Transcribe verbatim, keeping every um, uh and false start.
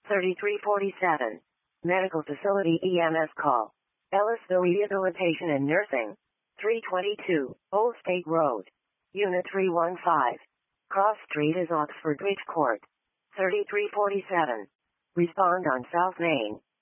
thirty-three forty-seven. Medical Facility E M S call. Ellisville Rehabilitation and Nursing. three twenty-two, Old State Road. Unit three one five. Cross Street is Oxford Bridge Court. thirty-three forty-seven. Respond on South Main.